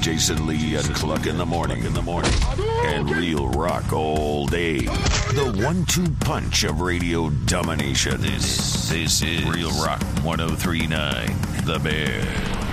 Jason Lee and Cluck in the morning. And Real Rock all day. The 1-2 punch of radio domination. This is Real Rock 103.9, The Bear.